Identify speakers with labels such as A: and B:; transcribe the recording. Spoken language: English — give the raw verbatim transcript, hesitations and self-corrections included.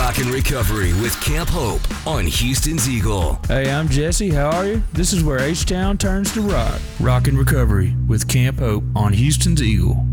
A: Rock and Recovery with Camp Hope on Houston's Eagle.
B: Hey, I'm Jesse. How are you? This is where H-Town turns to rock. Rock and Recovery with Camp Hope on Houston's Eagle.